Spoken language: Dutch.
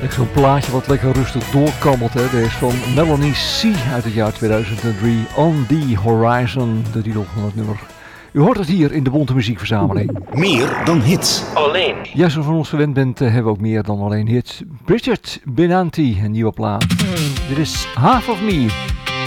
Echt zo'n plaatje wat lekker rustig doorkammelt. Hè. Deze is van Melanie C. uit het jaar 2003. On the Horizon, de titel van het nummer. U hoort het hier in de Bonte Muziekverzameling. Meer dan hits. Alleen. Ja, zoals van ons gewend bent, hebben we ook meer dan alleen hits. Bridget Benanti, een nieuwe plaat. Dit is Half of Me.